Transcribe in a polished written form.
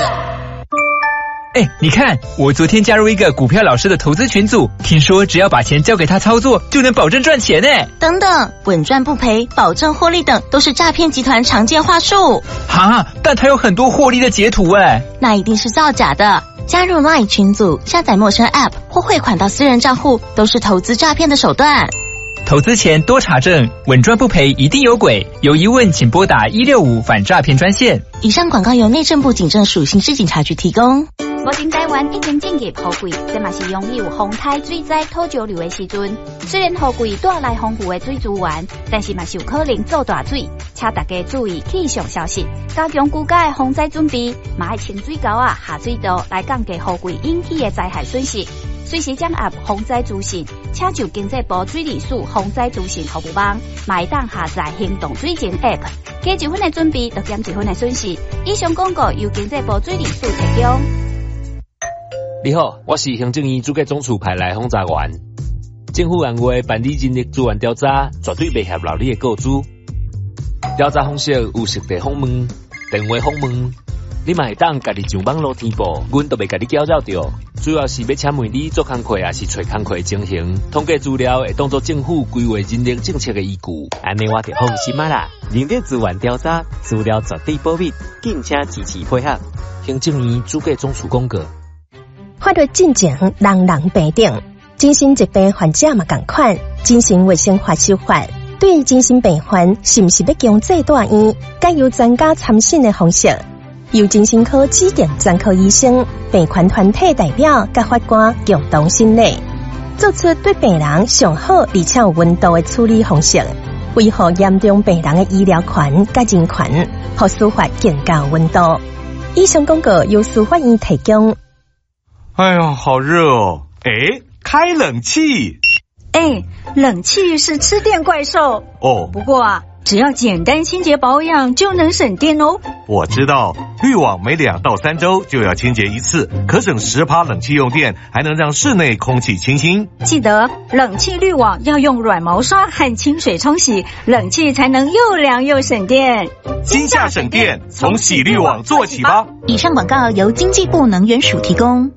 你看，我昨天加入一个股票老师的投资群组，听说只要把钱交给他操作，就能保证赚钱呢。 等等，稳赚不赔、保证获利等，都是诈骗集团常见话术。 但他有很多获利的截图那一定是造假的。加入 LINE 群组，下载陌生 App 或汇款到私人账户，都是投资诈骗的手段。 投资前多查证，稳赚不赔一定有鬼。有疑问请拨打165反诈骗专线。 以上广告由内政部警政署刑事警察局提供。 目前台湾已经进入雨季，这嘛是容易有风台、水灾、土石流的时阵。虽然雨季带来丰富的水资源，但是嘛是有可能造大水，请大家注意气象消息，加强居家的防灾准备，嘛要清水沟下水道来降低雨季引起的灾害损失。随时掌握防灾资讯，请就经济部水利署防灾资讯服务网，买当下载行动水情 App， 加1分的准备，就减1分的损失。以上广告由经济部水利署提供。 你好，我是行政院主计总处派来轰炸员。政府按月办理人力资源调查，绝对袂合劳你的告知。调查方式有实地访问、电话访问，你嘛会当家己上网络填报，阮都袂甲你搅扰着。主要是要请问你做工课，也是找工课情形，统计资料会当作政府规划人力政策的依据。 安尼我就放心啦。人力资源调查资料绝对保密，敬请支持配合。 行政院主计总处公告。 法律进前人人平等，精神疾病患者嘛同款。精神卫生法修法对精神病患是不是要强制住院，该由专家参审的方式，由精神科指定专科医生、病患团体代表甲法官共同审理，做出对病人上好而且有温度的处理方式，维护严重病人的医疗权甲人权，和司法更加有温度。以上广告由司法院提供。 哎呀，好热哦！开冷气。 冷气是吃电怪兽哦。 不过只要简单清洁保养就能省电哦。 我知道，滤网每2到3周就要清洁一次，可省10%冷气用电，还能让室内空气清新。 记得冷气滤网要用软毛刷和清水冲洗，冷气才能又凉又省电。 今夏省电，从洗滤网做起吧。 以上广告由经济部能源署提供。